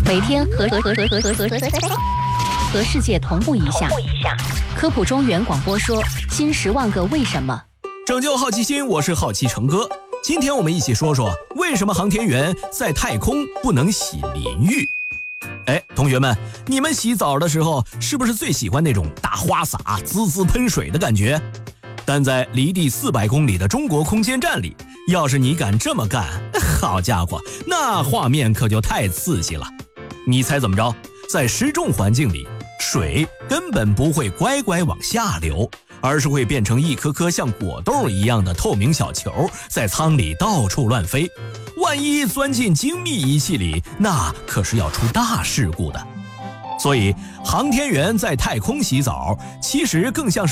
每天和世界同步一下。科普中原广播说新10万个为什么。 拯救好奇心，我是好奇成哥。今天我们一起说说为什么航天员在太空不能洗淋浴。同学们，你们洗澡的时候是不是最喜欢那种大花洒滋滋喷水的感觉？但在离地400公里的中国空间站里，要是你敢这么干，好家伙，那画面可就太刺激了。你猜怎么着？在失重环境里，水根本不会乖乖往下流，而是会变成一颗颗像果冻一样的透明小球，在舱里到处乱飞。万一钻进精密仪器里，那可是要出大事故的。所以航天员在太空洗澡，其实更像是